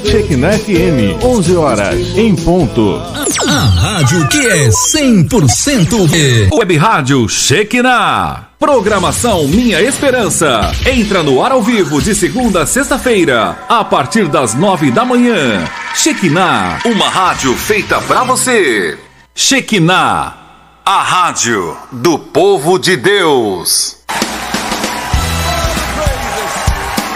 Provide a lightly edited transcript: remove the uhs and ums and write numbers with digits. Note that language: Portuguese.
Shekinah FM, 11 horas, em ponto. A rádio que é 100% Web Rádio Shekinah. Programação Minha Esperança. Entra no ar ao vivo de segunda a sexta-feira, a partir das 9 da manhã. Shekinah, uma rádio feita pra você. Shekinah, a rádio do povo de Deus.